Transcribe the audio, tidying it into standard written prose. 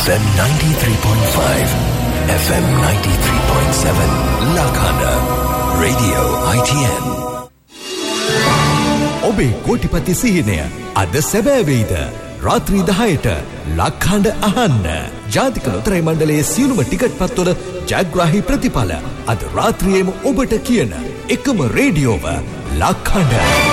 FM 93.5, FM 93.7, Lakhanda, Radio ITN. ඔබේ කෝටිපති සිහිනය අද සැබෑ වෙයිද? රාත්‍රී 10ට ලක්හඬ අහන්න. ජාතික ලොතරැයි මණ්ඩලයේ සියලුම ටිකට් පත්වල ජයග්‍රාහී ප්‍රතිඵල අද රාත්‍රියේම ඔබට කියන එකම රේඩියෝව ලක්හඬ.